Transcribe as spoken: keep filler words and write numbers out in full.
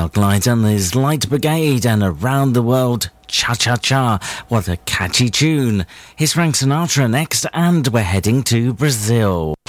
Enoch Light and his Light Brigade and Around the World Cha-Cha-Cha. What a catchy tune. Here's Frank Sinatra next, and we're heading to Brazil.